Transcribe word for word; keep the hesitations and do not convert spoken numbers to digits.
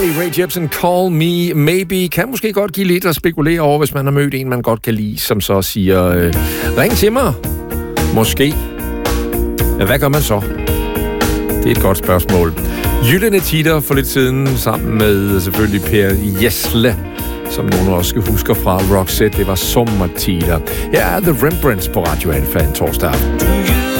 Ray Jepsen, Call Me Maybe, kan måske godt give lidt at spekulere over, hvis man har mødt en, man godt kan lide, som så siger, øh, ring til mig. Måske. Ja, hvad gør man så? Det er et godt spørgsmål. Gyldne Tider for lidt siden, sammen med selvfølgelig Per Gessle, som nogen også skal huske fra Roxette. Det var Sommertider. Her er The Rembrandts på Radio Alfa en torsdag aften.